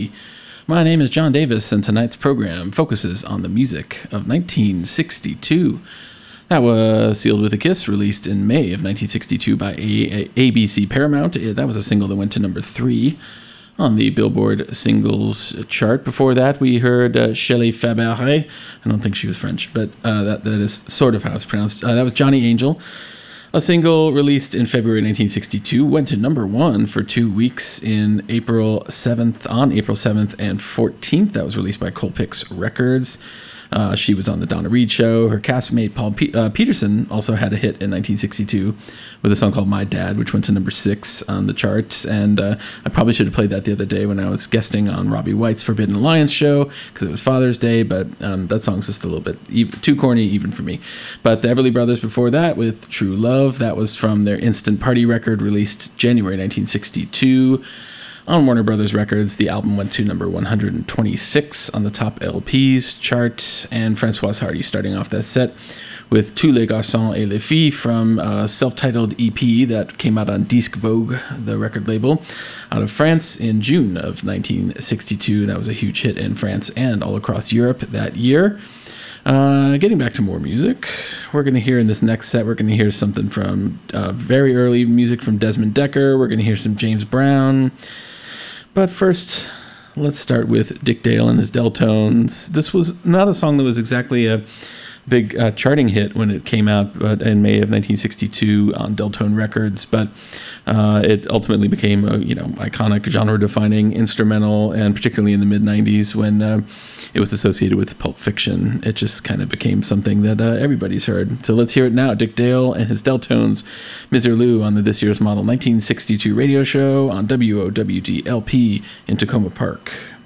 My name is John Davis, and tonight's program focuses on the music of 1962. That was Sealed with a Kiss, released in May of 1962 by ABC Paramount. That was a single that went to number 3 on the Billboard singles chart. Before that, we heard Shelley Fabaret. I don't think she was French, but that is sort of how it's pronounced. That was Johnny Angel. A single released in February 1962, went to number 1 for 2 weeks on April 7th and 14th. That was released by Colpix Records. She was on the Donna Reed Show. Her castmate Paul Peterson also had a hit in 1962 with a song called My Dad, which went to number 6 on the charts. And I probably should have played that the other day when I was guesting on Robbie White's Forbidden Alliance show because it was Father's Day, but that song's just a little bit too corny even for me. But the Everly Brothers before that with True Love, that was from their Instant Party record released January 1962. On Warner Brothers Records, the album went to number 126 on the top LPs chart, and Françoise Hardy starting off that set with Tous les garçons et les filles from a self-titled EP that came out on Disque Vogue, the record label, out of France in June of 1962. That was a huge hit in France and all across Europe that year. Getting back to more music, we're going to hear in this next set, we're going to hear something from very early music from Desmond Dekker. We're going to hear some James Brown. But first, let's start with Dick Dale and his Deltones. This was not a song that was exactly a big charting hit when it came out in May of 1962 on Deltone Records, but it ultimately became a iconic genre-defining instrumental, and particularly in the mid-90s when it was associated with Pulp Fiction, it just kind of became something that everybody's heard. So let's hear it now. Dick Dale and his Deltones, Misirlou on the This Year's Model 1962 radio show on WOWD LP in Tacoma Park.